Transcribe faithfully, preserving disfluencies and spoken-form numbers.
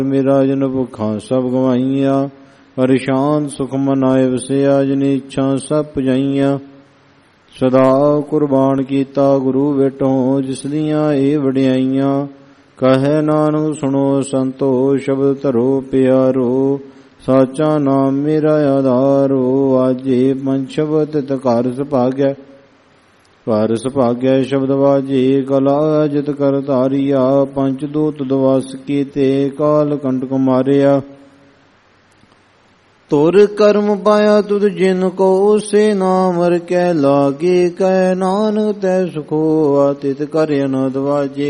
ਮੇਰਾ ਜਨ ਭੁੱਖਾਂ ਸਭ ਗਵਾਈਆਂ, ਪਰੇਸ਼ਾਨ ਸੁਖ ਮਨਾਏ ਵਸਿਆ, ਜਿਨੀ ਇੱਛਾ ਸਭ ਪੁਜਾਈਆਂ। ਸਦਾ ਕੁਰਬਾਨ ਕੀਤਾ ਗੁਰੂ ਵੇਟੋਂ, ਜਿਸ ਦੀਆਂ ਇਹ ਵਡਿਆਈਆਂ। ਕਹੈ ਨਾਨਕ ਸੁਣੋ ਸੰਤੋ, ਸ਼ਬਦ ਧਰੋ ਪਿਆਰੋ, ਸਾਚਾ ਨਾਮ ਮੇਰਾ ਆਧਾਰੋ। ਆਜੇ ਪੰਜ ਸ਼ਬਦ ਤਿਤ ਘਰ ਸੁਭਾਗੈ, ਘਰ ਸੁਭਾਗੈ ਸ਼ਬਦ ਵਾਜੇ। ਕਲਾ ਜਿਤ ਕਰ ਧਾਰਿਆ, ਪੰਜ ਦੂਤ ਦਵਾਸ ਕੀਤੇ, ਕਾਲ ਕੰਟਕ ਮਾਰਿਆ। ਤੁਰ ਕਰਮ ਪਾਇਆ ਤੁਧ ਜਿਨ ਕੋ, ਸੇ ਨਾਮ ਹਰਿ ਕੈ ਲਾਗੇ। ਕਹਿ ਨਾਨਕ ਤੈ ਸੁਖੋ, ਆਤਿਤ ਕਰ ਅਨੰਦ ਵਾਜੇ।